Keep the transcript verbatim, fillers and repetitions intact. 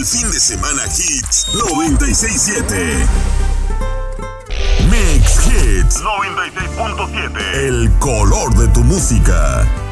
fin de semana Hits noventa y seis punto siete. Mix Hits noventa y seis punto siete. El color de tu música.